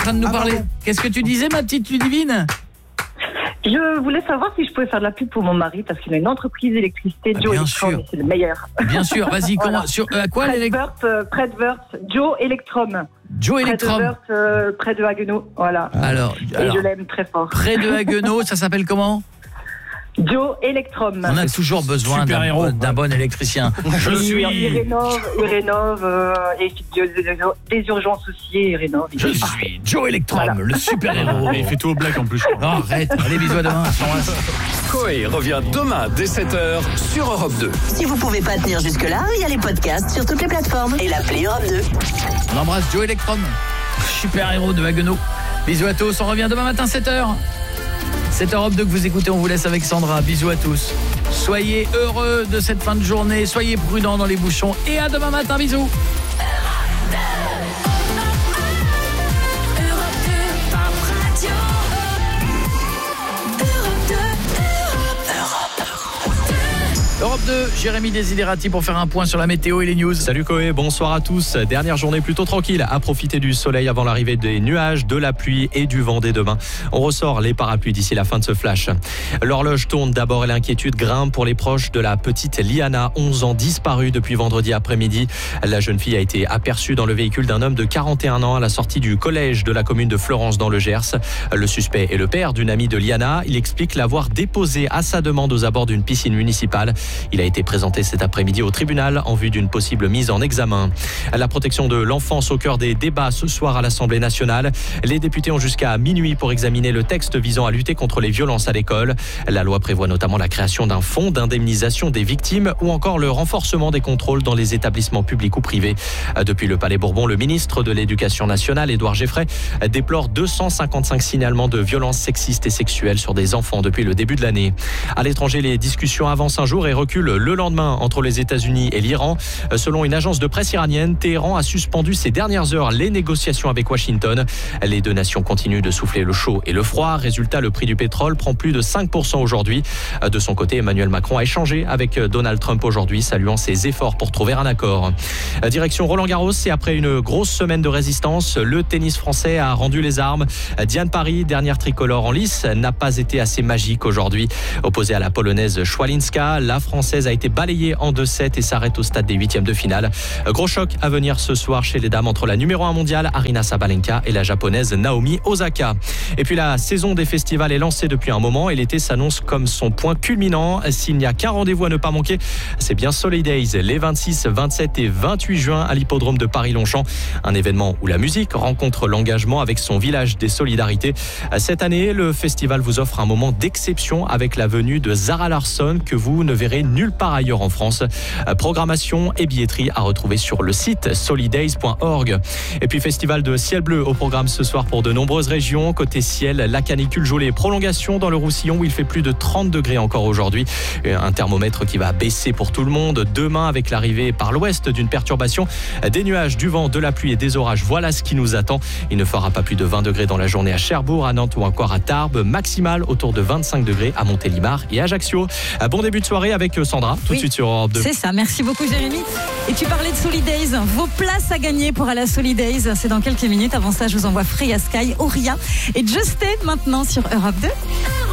train de nous parler. Pardon. Qu'est-ce que tu disais, ma petite Ludivine ? Je voulais savoir si je pouvais faire de la pub pour mon mari parce qu'il a une entreprise d'électricité, Joe bien Electrom, sûr. et c'est le meilleur. Bien sûr, vas-y, Voilà. à quoi Predvert, Joe Electrom. Joe Electrom. Près de Haguenau, voilà. Alors, Et je l'aime très fort. près de Haguenau, ça s'appelle comment ? Joe Electrom. On a toujours besoin d'un bon électricien. Je suis... Il rénove, et des urgences aussi, il rénove. Je suis Joe Electrom, Voilà. le super-héros. Il fait tout au black en plus. Oh, arrête, allez, bisous à demain. Coé revient demain dès 7h sur Europe 2. Si vous pouvez pas tenir jusque-là, il y a les podcasts sur toutes les plateformes et l'appli Europe 2. On embrasse Joe Electrom, super-héros de Haguenau. Bisous à tous, on revient demain matin 7h. C'est Europe 2 que vous écoutez, on vous laisse avec Sandra. Bisous à tous. Soyez heureux de cette fin de journée, soyez prudents dans les bouchons et à demain matin, bisous. Europe 2, Jérémy Desiderati pour faire un point sur la météo et les news. Salut Coé, bonsoir à tous. Dernière journée plutôt tranquille, à profiter du soleil avant l'arrivée des nuages, de la pluie et du vent dès demain. On ressort les parapluies d'ici la fin de ce flash. L'horloge tourne d'abord et l'inquiétude grimpe pour les proches de la petite Liana, 11 ans, disparue depuis vendredi après-midi. La jeune fille a été aperçue dans le véhicule d'un homme de 41 ans à la sortie du collège de la commune de Florence dans le Gers. Le suspect est le père d'une amie de Liana. Il explique l'avoir déposée à sa demande aux abords d'une piscine municipale. Il a été présenté cet après-midi au tribunal en vue d'une possible mise en examen. La protection de l'enfance au cœur des débats ce soir à l'Assemblée nationale. Les députés ont jusqu'à minuit pour examiner le texte visant à lutter contre les violences à l'école. La loi prévoit notamment la création d'un fonds d'indemnisation des victimes ou encore le renforcement des contrôles dans les établissements publics ou privés. Depuis le Palais Bourbon, le ministre de l'Éducation nationale, Édouard Geffray, déplore 255 signalements de violences sexistes et sexuelles sur des enfants depuis le début de l'année. À l'étranger, les discussions avancent un jour et reculent le lendemain entre les États-Unis et l'Iran. Selon une agence de presse iranienne, Téhéran a suspendu ces dernières heures les négociations avec Washington. Les deux nations continuent de souffler le chaud et le froid. Résultat, le prix du pétrole prend plus de 5% aujourd'hui. De son côté, Emmanuel Macron a échangé avec Donald Trump aujourd'hui, saluant ses efforts pour trouver un accord. Direction Roland-Garros, et après une grosse semaine de résistance, le tennis français a rendu les armes. Diane Paris, dernière tricolore en lice, n'a pas été assez magique aujourd'hui. Opposée à la polonaise Schwalinska, la française a été balayée en 2-7 et s'arrête au stade des huitièmes de finale. Gros choc à venir ce soir chez les dames entre la numéro 1 mondiale Aryna Sabalenka et la japonaise Naomi Osaka. Et puis la saison des festivals est lancée depuis un moment et l'été s'annonce comme son point culminant. S'il n'y a qu'un rendez-vous à ne pas manquer, c'est bien Solidays les 26, 27 et 28 juin à l'hippodrome de Paris-Longchamp. Un événement où la musique rencontre l'engagement avec son village des solidarités. Cette année, le festival vous offre un moment d'exception avec la venue de Zara Larsson que vous ne verrez nulle part ailleurs en France. Programmation et billetterie à retrouver sur le site solidays.org. Et puis festival de ciel bleu au programme ce soir pour de nombreuses régions. Côté ciel, la canicule joue les prolongations dans le Roussillon où il fait plus de 30 degrés encore aujourd'hui. Un thermomètre qui va baisser pour tout le monde. Demain, avec l'arrivée par l'ouest d'une perturbation, des nuages, du vent, de la pluie et des orages. Voilà ce qui nous attend. Il ne fera pas plus de 20 degrés dans la journée à Cherbourg, à Nantes ou encore à Tarbes. Maximal autour de 25 degrés à Montélimar et Ajaccio. Bon début de soirée avec Sandra, tout de suite sur Europe 2. C'est ça, merci beaucoup Jérémy. Et tu parlais de Solidays, vos places à gagner pour aller à Solidays, c'est dans quelques minutes. Avant ça, je vous envoie Freya Sky, Auria et Just Stay maintenant sur Europe 2.